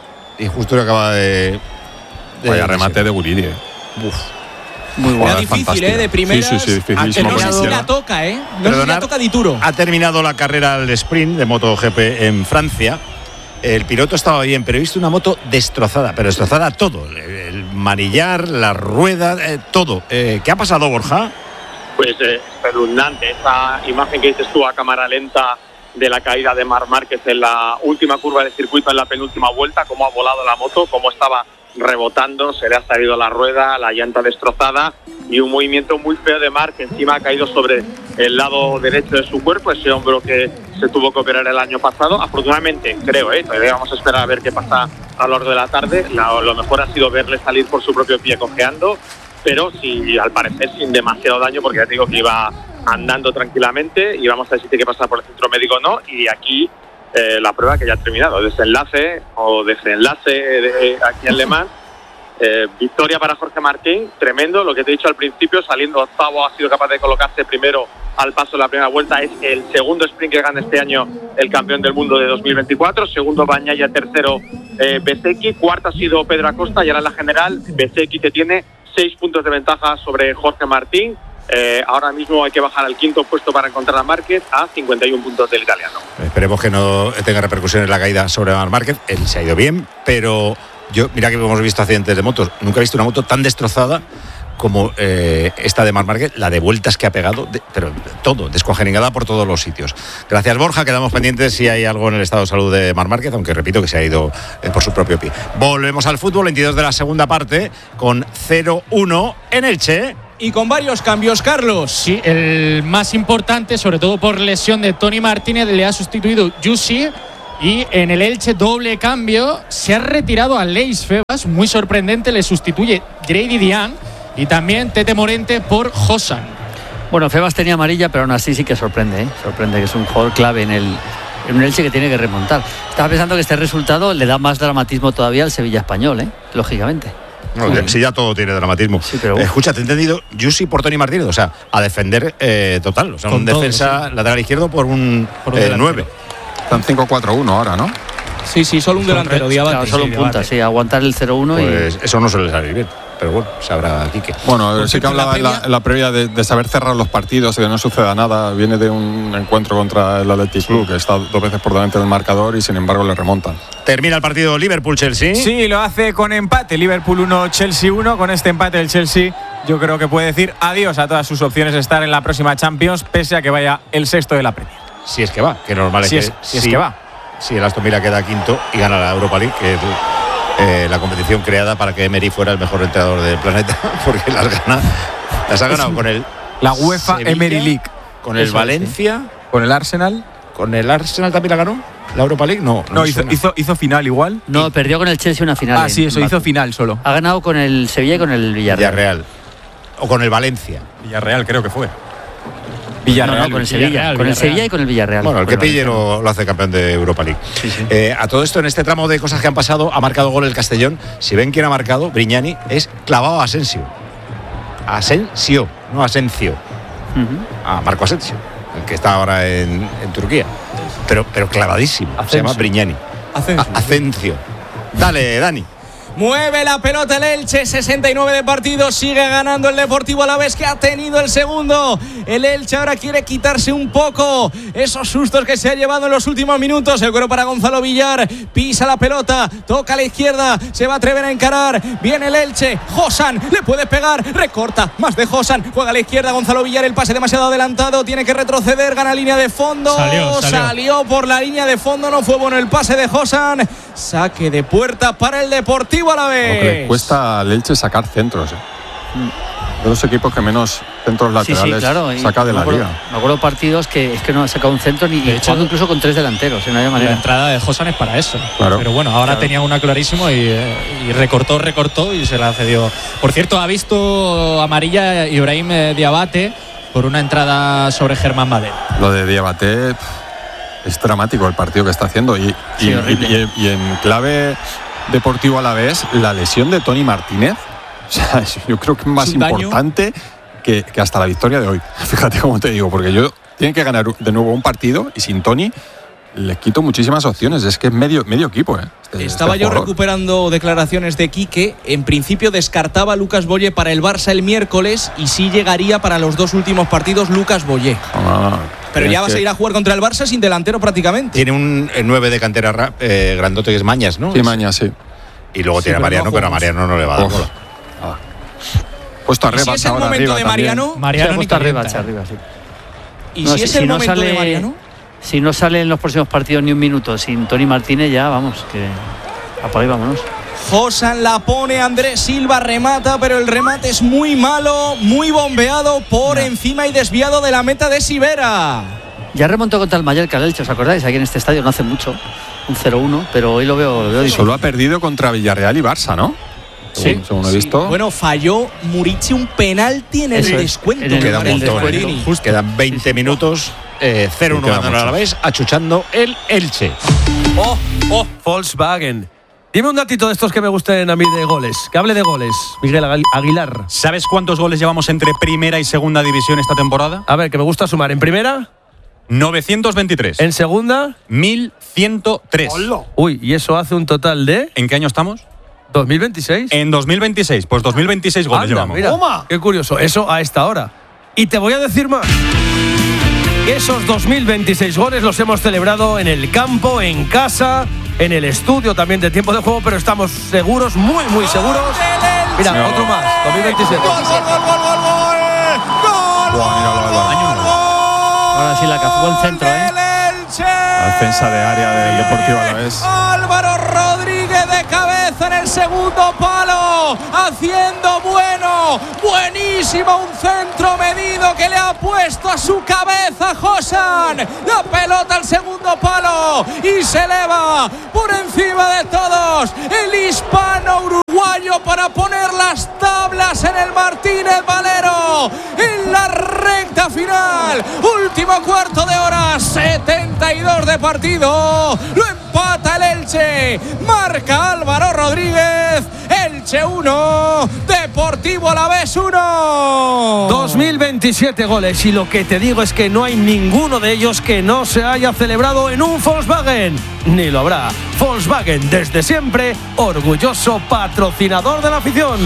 Y justo lo acaba de. de Vaya remate de Guridi, ¿eh? Uf. Muy bueno. Era difícil, ¿eh? De primeras. Sí, sí, sí, dificilísimo. No sé si Terminado- la toca, ¿eh? No sé si Perdonad, la toca Dituro. Ha terminado la carrera al sprint de MotoGP en Francia. El piloto estaba bien, pero he visto una moto destrozada, pero destrozada todo. El, el manillar, la rueda, eh, todo. Eh, ¿Qué ha pasado, Borja? Pues eh, espeluznante esa imagen que dices tú a cámara lenta de la caída de Marc Márquez en la última curva del circuito, en la penúltima vuelta, cómo ha volado la moto, cómo estaba rebotando, se le ha salido la rueda, la llanta destrozada y un movimiento muy feo de Marc, que encima ha caído sobre el lado derecho de su cuerpo, ese hombro que se tuvo que operar el año pasado. Afortunadamente, creo, ¿eh? todavía vamos a esperar a ver qué pasa a lo largo de la tarde. La, lo mejor ha sido verle salir por su propio pie cojeando, pero sí, al parecer sin demasiado daño, porque ya te digo que iba andando tranquilamente y vamos a ver si tiene que pasar por el centro médico o no. Y aquí eh, la prueba que ya ha terminado, desenlace o desenlace de, aquí en Le Mans. Eh, victoria para Jorge Martín, tremendo, lo que te he dicho al principio, saliendo octavo, ha sido capaz de colocarse primero al paso de la primera vuelta. Es el segundo sprint que gana este año el campeón del mundo de dos mil veinticuatro, segundo Bagnaia, tercero eh, Bezzecchi, cuarto ha sido Pedro Acosta y ahora en la general Bezzecchi, que tiene seis puntos de ventaja sobre Jorge Martín. Eh, ahora mismo hay que bajar al quinto puesto para encontrar a Márquez a cincuenta y uno puntos del italiano. Esperemos que no tenga repercusiones la caída sobre Marc Márquez. Él se ha ido bien, pero yo, mira que hemos visto accidentes de motos. Nunca he visto una moto tan destrozada como eh, esta de Marc Márquez, la de vueltas que ha pegado, de, pero todo, descuajeringada por todos los sitios. Gracias, Borja. Quedamos pendientes si hay algo en el estado de salud de Marc Márquez, aunque repito que se ha ido eh, por su propio pie. Volvemos al fútbol, veintidós de la segunda parte, con cero uno en Elche. Y con varios cambios, Carlos. Sí, el más importante, sobre todo por lesión de Tony Martínez, le ha sustituido Jussi. Y en el Elche, doble cambio, se ha retirado a Leis Febas, muy sorprendente, le sustituye Grady Dian y también Tete Morente por Josan. Bueno, Febas tenía amarilla, pero aún así sí que sorprende, ¿eh? Sorprende, que es un jugador clave en el en un Elche que tiene que remontar. Estaba pensando que este resultado le da más dramatismo todavía al Sevilla español, ¿eh? Lógicamente. No, Sí. si ya todo tiene dramatismo. Sí, pero- Escucha, te he entendido, Jussi por Tony Martínez, o sea, a defender eh, total. O sea, Con un todo, defensa lateral izquierdo por un Por un eh, delantero. nueve. Están cinco cuatro uno ahora, ¿no? Sí, sí, solo un delantero, Diabate. Claro, solo Sí, un punta, Diabate. sí, aguantar el cero uno Pues y eso no suele salir bien. Pero bueno, sabrá Quique. Bueno, Por sí que cierto, en la hablaba en la, previa- en la previa de, de saber cerrar los partidos y de no suceda nada. Viene de un encuentro contra el Athletic Club, que está dos veces por delante del marcador y sin embargo le remontan. Termina el partido Liverpool-Chelsea. Sí, lo hace con empate. Liverpool uno, Chelsea uno. Con este empate el Chelsea, yo creo que puede decir adiós a todas sus opciones de estar en la próxima Champions, pese a que vaya el sexto de la Premier. Si es que va, que normal es Si que es- si es que va. Si el Aston Villa queda quinto y gana la Europa League, que es eh, la competición creada para que Emery fuera el mejor entrenador del planeta, porque las gana, las ha ganado con el La UEFA Sevilla, Emery League. con el Eso es, Valencia, Con el Arsenal. con el Arsenal también la ganó, la Europa League, no, No, me hizo, suena. hizo, hizo final igual. no, perdió con el Chelsea una final. Ah, en sí, eso, Bakú. hizo final solo. Ha ganado con el Sevilla y con el Villarreal. Villarreal o con el Valencia. Villarreal creo que fue. No, Villarreal. no, con el Sevilla, Villarreal, con el Villarreal. Sevilla y con el Villarreal. Bueno, el Con que pille Valencia. lo, lo hace campeón de Europa League. Sí, sí. Eh, a todo esto, en este tramo de cosas que han pasado, ha marcado gol el Castellón. Si ven quién ha marcado, Brignani, es clavado a Asensio. Asensio, no Asencio. Ujú. A Marco Asensio. el que está ahora en, en Turquía. Pero, pero clavadísimo. Asensio. Se llama Brignani. Asensio. A- Asensio. Dale, Dani. Mueve la pelota el Elche, sesenta y nueve de partido, sigue ganando el Deportivo Alavés, que ha tenido el segundo. El Elche ahora quiere quitarse un poco esos sustos que se ha llevado en los últimos minutos. El cuero para Gonzalo Villar, pisa la pelota, toca a la izquierda, se va a atrever a encarar. Viene el Elche, Josan, le puede pegar, recorta, más de Josan, juega a la izquierda Gonzalo Villar, el pase demasiado adelantado, tiene que retroceder, gana línea de fondo. Salió, salió. Salió por la línea de fondo, no fue bueno el pase de Josan. Saque de puerta para el Deportivo a la Lo que le vez. cuesta al Elche sacar centros. ¿eh? De los equipos que menos centros Sí, laterales sí, claro. y saca de me la acuerdo- liga. Me acuerdo partidos que es que no ha sacado un centro ni De hecho, jugando incluso con tres delanteros, no había La manera. entrada de Josan es para eso. Claro. Pero bueno, ahora Claro. tenía una clarísimo y, eh, y recortó, recortó y se la cedió. Por cierto, ha visto amarilla Ibrahim eh, Diabate por una entrada sobre Germán Madera. Lo de Diabate pff, es dramático el partido que está haciendo. Y, Sí, y- horrible. y- y en clave deportivo a la vez, la lesión de Tony Martínez, o sea, es- yo creo que es más Es un daño. importante que, que hasta la victoria de hoy. Fíjate cómo te digo, porque yo tienen que ganar de nuevo un partido y sin Tony les quito muchísimas opciones. Es que es medio, medio equipo. ¿eh? Este- Estaba este yo jugador. recuperando declaraciones de Quique. En principio descartaba a Lucas Boye para el Barça el miércoles y sí llegaría para los dos últimos partidos Lucas Boye. Ah, Pero ya es vas que- a ir a jugar contra el Barça sin delantero prácticamente. Tiene un eh, nueve de cantera ra- eh, grandote que es Mañas, ¿no? Sí, Mañas, sí. Y luego Sí, tiene a pero Mariano, no pero a jugamos. Mariano no le va a dar Uf. bola. Puesto a ¿Y si Rebas es el ahora momento arriba de también. Mariano? Se Mariano ha ni puesto arriba, calienta. hacia arriba, sí. ¿Y No, si si- es si el no momento de sale- Mariano? Si no sale en los próximos partidos ni un minuto sin Tony Martínez, ya vamos, que apaga y vámonos. Josan la pone, Andrés Silva remata, pero el remate es muy malo, muy bombeado por encima y desviado de la meta de Sivera. Ya remontó contra el Mallorca, el Elche, ¿os acordáis? Aquí en este estadio no hace mucho, un cero uno, pero hoy lo veo, lo veo difícil. Solo ha perdido contra Villarreal y Barça, ¿no? Según, según he visto. Bueno, falló Murici un penalti en el Eso es, descuento. en el- Queda un me parece, montón, ¿eh? Pellegrini. Justo. Quedan veinte minutos, eh, cero uno queda ganando a la mucho. vez, achuchando el Elche. Oh, oh, Volkswagen. Dime un datito de estos que me gusten a mí de goles. Que hable de goles, Miguel Agu- Aguilar. ¿Sabes cuántos goles llevamos entre primera y segunda división esta temporada? A ver, que me gusta sumar. ¿En primera? novecientos veintitrés. ¿En segunda? mil ciento tres. Uy, y eso hace un total de ¿En qué año estamos? dos mil veintiséis. En dos mil veintiséis. Pues dos mil veintiséis goles Anda, llevamos. mira, qué curioso. Eso a esta hora. Y te voy a decir más. Que esos dos mil veintiséis goles los hemos celebrado en el campo, en casa, en el estudio también de tiempo de juego, pero estamos seguros, muy, muy seguros. Mira, No. otro más, dos mil veintisiete. Gol, gol, gol, gol, gol, gol. Gol, Buah, míralo, gol, Álvaro. gol, gol. Ahora sí la cazó, buen centro, ¿eh? Del Elche. La defensa de área del Deportivo Alavés. Álvaro Rodríguez de cabeza en el segundo palo, haciendo bueno, buenísimo, un centro medido que le ha puesto a su cabeza Josan. La pelota al segundo palo y se eleva por encima de todos el hispano uruguayo para poner las tablas en el Martínez Valero en la recta final. Último cuarto de hora, setenta y dos de partido. Lo empata el Elche. Marca Álvaro Rodríguez. Elche uno, Deportivo Alavés uno. dos mil veintisiete goles y lo que te digo es que no hay ninguno de ellos que no se haya celebrado en un Volkswagen. Ni lo habrá. Volkswagen desde siempre, orgulloso patrocinador de la afición.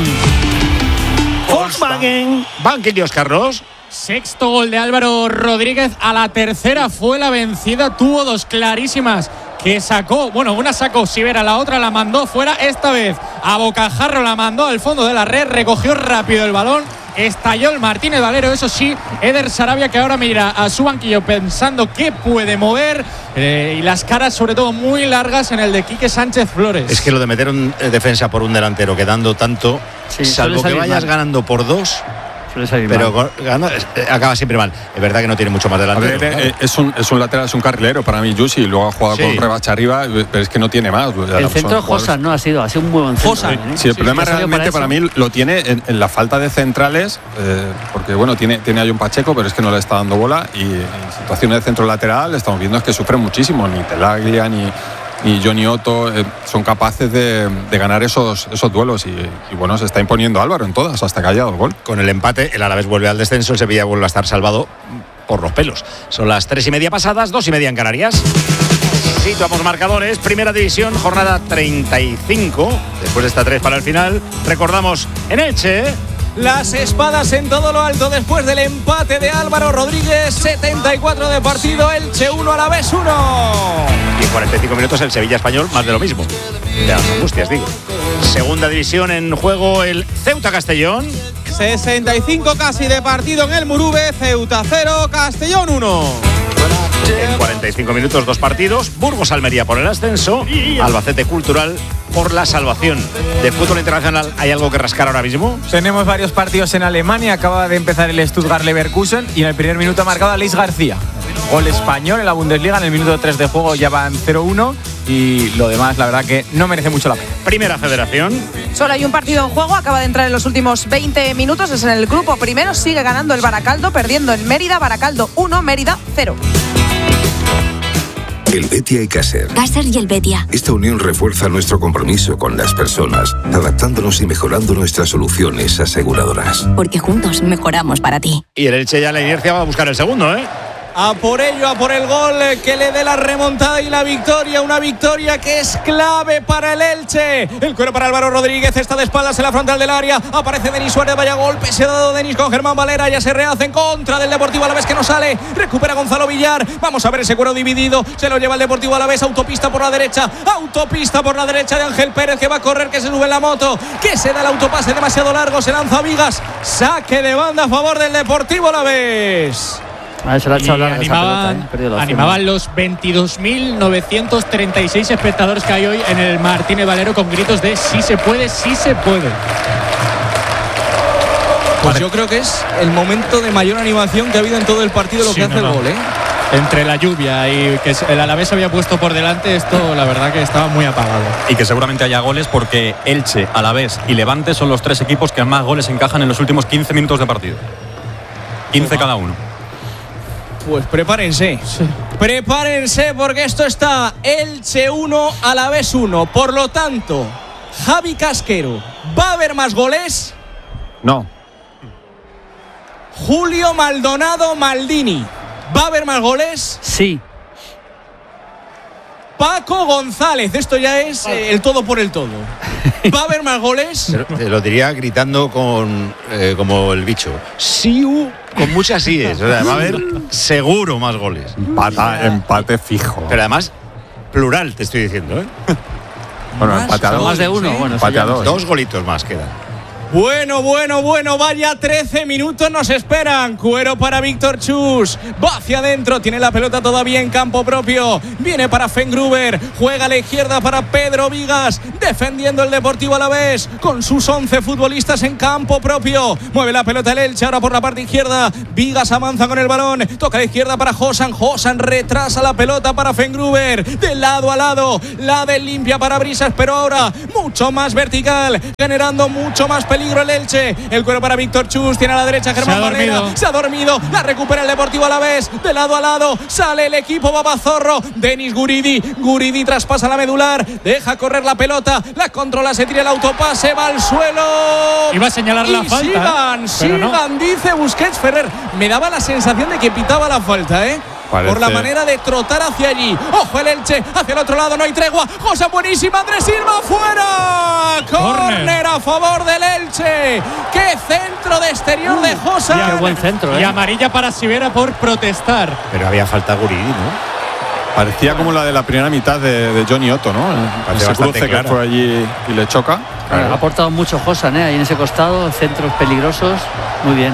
Volkswagen. Banquillos, Carlos. Sexto gol de Álvaro Rodríguez. A la tercera fue la vencida. Tuvo dos clarísimas que sacó. Bueno, una sacó Sivera, la otra la mandó fuera. Esta vez a bocajarro la mandó al fondo de la red. Recogió rápido el balón. Estalló el Martínez Valero. Eso sí, Eder Sarabia, que ahora mira a su banquillo pensando qué puede mover. Eh, y las caras, sobre todo, muy largas en el de Quique Sánchez Flores. Es que lo de meter un eh, defensa por un delantero quedando tanto, Sí, salvo suele que salir vayas mal. ganando por dos, Suele salir pero mal. con- ganando, eh, acaba siempre mal. Es verdad que no tiene mucho más A delantero. ver, claro. eh, es, un, es un lateral, es un carrilero para mí, Yusi. Luego ha jugado Sí. con Rebacha arriba, pero es que no tiene más. El centro de Josan no ha sido, ha sido un muy buen centro. Josan. también, ¿eh? Sí, el problema ha salido realmente para, eso. mí lo tiene en, en la falta de centrales, eh, porque bueno, tiene, tiene ahí un Pacheco, pero es que no le está dando bola. Y en situaciones de centro lateral estamos viendo es que sufren muchísimo. Ni Telaglia, ni, ni Johnny Otto eh, son capaces de, de ganar esos, esos duelos. Y, y bueno, se está imponiendo Álvaro en todas, hasta que haya dado el gol. Con el empate, el Alavés vuelve al descenso, el Sevilla vuelve a estar salvado. por los pelos. Son las tres y media pasadas, dos y media en Canarias. Situamos marcadores, Primera División, jornada treinta y cinco. Después de esta tres para el final, recordamos en Elche. Las espadas en todo lo alto después del empate de Álvaro Rodríguez. setenta y cuatro de partido, Elche uno, Alavés uno. Y en cuarenta y cinco minutos el Sevilla Español, más de lo mismo. De las angustias, digo. Segunda división en juego, el Ceuta Castellón. sesenta y cinco casi de partido en el Murube. Ceuta cero, Castellón uno. En cuarenta y cinco minutos, dos partidos. Burgos Almería por el ascenso. Albacete Cultural por la salvación. ¿De fútbol internacional hay algo que rascar ahora mismo? Tenemos varios partidos en Alemania. Acaba de empezar el Stuttgart Leverkusen y en el primer minuto ha marcado a Luis García. Gol español en la Bundesliga. En el minuto tres de juego ya van cero uno. Y lo demás, la verdad que no merece mucho la pena. Primera Federación. Solo hay un partido en juego, acaba de entrar en los últimos veinte minutos, es en el grupo primero, sigue ganando el Baracaldo, perdiendo el Mérida, Baracaldo uno, Mérida cero. El Betia y Caser. Caser y el Betia. Esta unión refuerza nuestro compromiso con las personas, adaptándonos y mejorando nuestras soluciones aseguradoras. Porque juntos mejoramos para ti. Y el Elche ya la inercia va a buscar el segundo, ¿eh? A por ello, a por el gol que le dé la remontada y la victoria. Una victoria que es clave para el Elche. El cuero para Álvaro Rodríguez, está de espaldas en la frontal del área. Aparece Denis Suárez, vaya golpe. Se ha dado Denis con Germán Valera. Ya se rehace en contra del Deportivo Alavés que no sale. Recupera Gonzalo Villar. Vamos a ver ese cuero dividido. Se lo lleva el Deportivo Alavés. Autopista por la derecha. Autopista por la derecha de Ángel Pérez que va a correr, que se sube en la moto. Que se da el autopase demasiado largo. Se lanza a Vigas. Saque de banda a favor del Deportivo Alavés. Ah, se la ha echado larga esa animaban, pelota, ¿eh? la animaban los veintidós mil novecientos treinta y seis espectadores que hay hoy en el Martínez Valero con gritos de sí se puede, sí se puede. Pues vale. Yo creo que es el momento de mayor animación que ha habido en todo el partido lo sí, que hace no, el gol, ¿eh? Entre la lluvia y que el Alavés había puesto por delante, esto la verdad que estaba muy apagado. Y que seguramente haya goles porque Elche, Alavés y Levante son los tres equipos que más goles encajan en los últimos quince minutos de partido. quince pues cada uno. Pues prepárense, sí. prepárense porque esto está Elche uno, Alavés uno. Por lo tanto, Javi Casquero, ¿va a haber más goles? No. Julio Maldonado Maldini, ¿va a haber más goles? Sí. Paco González, esto ya es eh, el todo por el todo. ¿Va a haber más goles? Te lo diría gritando con eh, como el bicho. Siu, con muchas síes. O sea, va a haber seguro más goles. Empata, empate fijo. Pero además, plural, te estoy diciendo, ¿eh? Bueno, empate a dos. Más de uno. Sí. Bueno, empate a dos. Dos golitos más quedan. Bueno, bueno, bueno, vaya trece minutos nos esperan. Cuero para Víctor Chus. Va hacia adentro, tiene la pelota todavía en campo propio. Viene para Fengruber. Juega a la izquierda para Pedro Vigas. Defendiendo el Deportivo Alavés con sus once futbolistas en campo propio. Mueve la pelota el Elche ahora por la parte izquierda. Vigas avanza con el balón. Toca a la izquierda para Josan. Josan retrasa la pelota para Fengruber. De lado a lado. La de limpia para Brisas, pero ahora mucho más vertical. Generando mucho más peligro. Peligro el Elche, el cuero para Víctor Chus, tiene a la derecha Germán Valera, se ha dormido, la recupera el Deportivo Alavés, de lado a lado, sale el equipo Babazorro, Denis Guridi, Guridi traspasa la medular, deja correr la pelota, la controla, se tira el autopase, va al suelo. Iba a señalar y la falta. Sigan, ¿eh? sigan, no. Dice Busquets Ferrer. Me daba la sensación de que pitaba la falta, ¿eh? Parece. Por la manera de trotar hacia allí. Ojo el Elche, hacia el otro lado no hay tregua. Cosa buenísima, Andrés Silva fuera. Córner a favor del Elche. Qué centro de exterior uh, de Josa. Qué buen centro, ¿eh? Y amarilla para Sivera por protestar. Pero había falta Guridi, ¿no? Parecía como la de la primera mitad de, de Johnny Otto, ¿no? Ese cruce que fue allí y le choca. Claro. Ha aportado mucho Josan, ¿eh? Ahí en ese costado, centros peligrosos. Muy bien.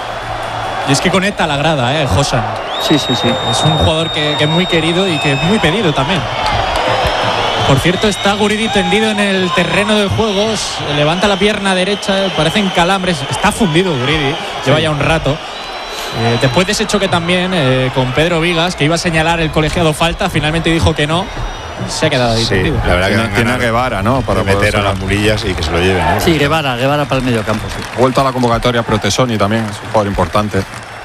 Y es que conecta la grada, ¿eh? Josan. Sí, sí, sí. Es un jugador que, que es muy querido y que es muy pedido también. Por cierto, está Guridi tendido en el terreno de juegos. Levanta la pierna derecha, parecen calambres. Está fundido Guridi, lleva sí. ya un rato. Eh, después de ese choque también eh, con Pedro Vigas, que iba a señalar el colegiado falta, finalmente dijo que no. Se ha quedado ahí sí, tendido. La verdad que tiene a Guevara, ¿no? Para meter a las mulillas y que se lo lleven, ¿no? Sí, Guevara, Guevara para el medio campo. Sí. Vuelta a la convocatoria Protesoni también, es un jugador importante.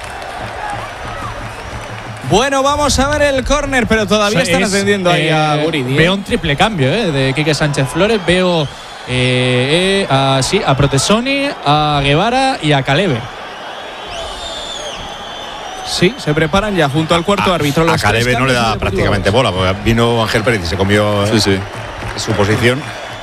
Bueno, vamos a ver el córner, pero todavía o sea, están es, atendiendo ahí eh, a Guridi. Veo un triple cambio eh, de Quique Sánchez Flores. Veo eh, eh, a, sí, a Protesoni, a Guevara y a Caleve. Sí, se preparan ya junto al cuarto a, árbitro. A Calebe no le da prácticamente bola, porque vino Ángel Pérez y se comió sí, sí. su posición.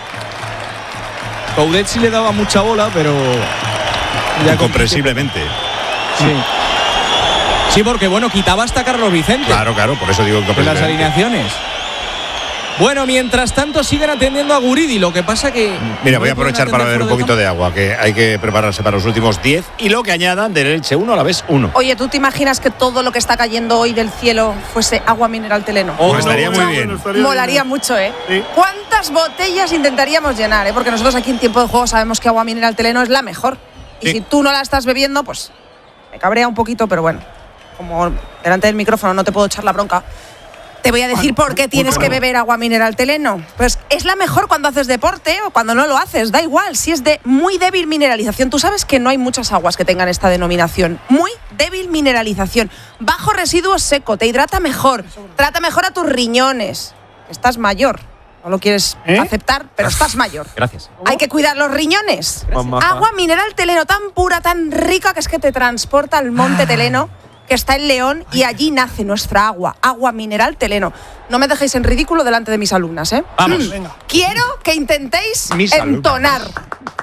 Coudet sí le daba mucha bola, pero... Incomprensiblemente. Sí. Sí, porque bueno, quitaba hasta Carlos Vicente. Claro, claro, por eso digo en las alineaciones. Bueno, mientras tanto siguen atendiendo a Guridi, lo que pasa que... Mira, voy a aprovechar para beber un poquito de agua, que hay que prepararse para los últimos diez y lo que añadan del Elche uno a la vez uno. Oye, ¿tú te imaginas que todo lo que está cayendo hoy del cielo fuese agua mineral Teleno? Oh, pues estaría muy bien. Estaría Molaría bien. mucho, ¿eh? Sí. ¿Cuántas botellas intentaríamos llenar, eh? Porque nosotros aquí en Tiempo de Juego sabemos que agua mineral Teleno es la mejor. Y sí. si tú no la estás bebiendo, pues me cabrea un poquito, pero bueno, como delante del micrófono no te puedo echar la bronca. Te voy a decir por qué tienes que beber agua mineral Teleno. Pues es la mejor cuando haces deporte o cuando no lo haces, da igual. Si es de muy débil mineralización, tú sabes que no hay muchas aguas que tengan esta denominación. Muy débil mineralización. Bajo residuo seco, te hidrata mejor, trata mejor a tus riñones. Estás mayor. No lo quieres ¿Eh? aceptar, pero estás mayor. Gracias. Hay que cuidar los riñones. Gracias. Agua mineral Teleno, tan pura, tan rica, que es que te transporta al monte Teleno, que está en León, y allí nace nuestra agua, agua mineral Teleno. No me dejéis en ridículo delante de mis alumnas, ¿eh? Vamos. Mm. Venga. Quiero que intentéis mis entonar. Alumnas.